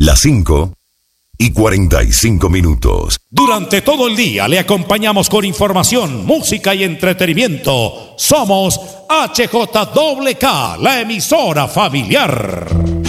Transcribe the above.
Las 5:45. Durante todo el día le acompañamos con información, música y entretenimiento. Somos HJWK, la emisora familiar.